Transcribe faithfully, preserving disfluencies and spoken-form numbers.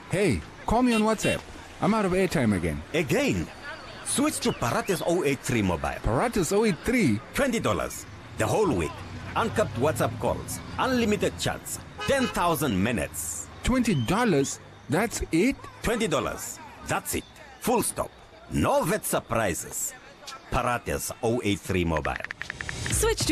Hey, call me on WhatsApp. I'm out of airtime again. Again? Switch to Paratus zero eight three mobile. Paratus zero eight three? twenty dollars. The whole week. Uncapped WhatsApp calls. Unlimited chats. ten thousand minutes. twenty dollars? That's it? twenty dollars. That's it. Full stop. No vet surprises. Paratus zero eight three mobile. Switch to